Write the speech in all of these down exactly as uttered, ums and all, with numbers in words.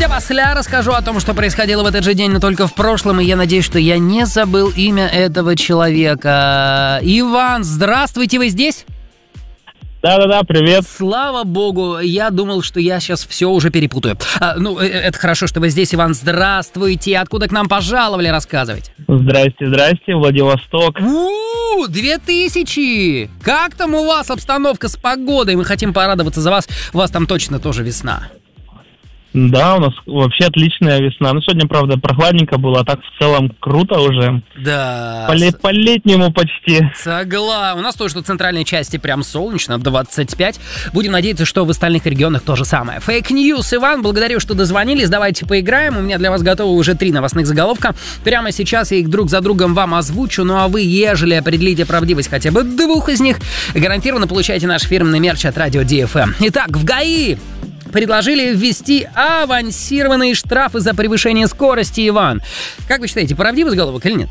Чуть опосля расскажу о том, что происходило в этот же день, но только в прошлом, и я надеюсь, что я не забыл имя этого человека. Иван, здравствуйте, вы здесь? Да-да-да, привет. Слава богу, я думал, что я сейчас все уже перепутаю. А, ну, это хорошо, что вы здесь, Иван. Здравствуйте. Откуда к нам пожаловали, рассказывать? Здрасте, здрасте, Владивосток. У-у-у, две тысячи! Как там у вас обстановка с погодой? Мы хотим порадоваться за вас. У вас там точно тоже весна. Да, у нас вообще отличная весна. Ну, сегодня, правда, прохладненько было, а так в целом круто уже. Да. По- по-летнему почти. Согласен. У нас тоже в центральной части прям солнечно, двадцать пять. Будем надеяться, что в остальных регионах то же самое. Фейк-ньюс, Иван, благодарю, что дозвонились. Давайте поиграем. У меня для вас готовы уже три новостных заголовка. Прямо сейчас я их друг за другом вам озвучу. Ну а вы, ежели определите правдивость хотя бы двух из них, гарантированно получаете наш фирменный мерч от Радио Ди Эф Эм. Итак, в ГАИ предложили ввести авансированные штрафы за превышение скорости, Иван. Как вы считаете, правдивый заголовок или нет?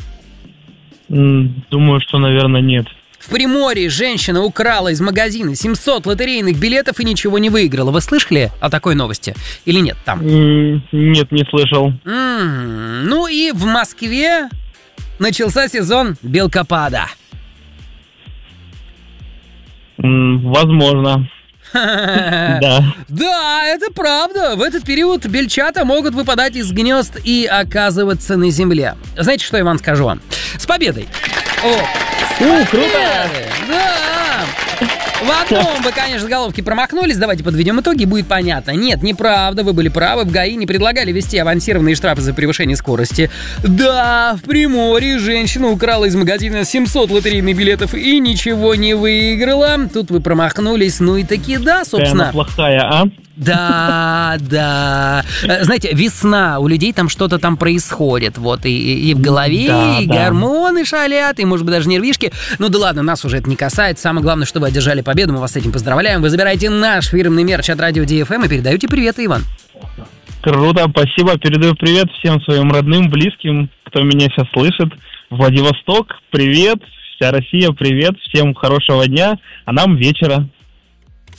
Думаю, что, наверное, нет. В Приморье женщина украла из магазина семьсот лотерейных билетов и ничего не выиграла. Вы слышали о такой новости? Или нет там? Нет, не слышал. М-м-м. Ну и в Москве начался сезон белкопада. Возможно. Да. Да, это правда. В этот период бельчата могут выпадать из гнезд и оказываться на земле. Знаете, что я вам скажу вам? С победой! О, У, круто! Да! В одном вы, конечно, заголовки промахнулись. Давайте подведем итоги, будет понятно. Нет, неправда, вы были правы. В ГАИ не предлагали ввести авансированные штрафы за превышение скорости. Да, в Приморье женщина украла из магазина семьсот лотерейных билетов и ничего не выиграла. Тут вы промахнулись. Ну и таки да, собственно. Какая она плохая, а? Да, да. Знаете, весна, у людей там что-то там происходит. Вот, и, и в голове, да, и да. гормоны шалят, и, может быть, даже нервишки. Ну да ладно, нас уже это не касается. Самое главное, что вы одержали победу. Мы вас с этим поздравляем. Вы забираете наш фирменный мерч от Радио Ди Эф Эм и передаете привет, Иван. Круто, спасибо. Передаю привет всем своим родным, близким, кто меня сейчас слышит. Владивосток, привет. Вся Россия, привет. Всем хорошего дня, а нам вечера.